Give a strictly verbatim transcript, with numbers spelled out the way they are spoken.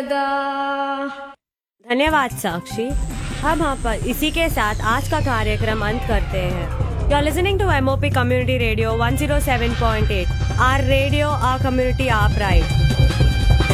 धन्यवाद साक्षी। हम यहाँ पर इसी के साथ आज का कार्यक्रम अंत करते हैं। You are listening to M O P community radio one zero seven point eight. Our radio, our community, our pride.